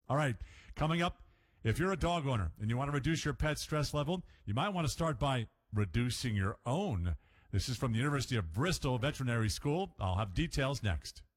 All right, coming up, if you're a dog owner and you want to reduce your pet's stress level, you might want to start by reducing your own. This is from the University of Bristol Veterinary School. I'll have details next.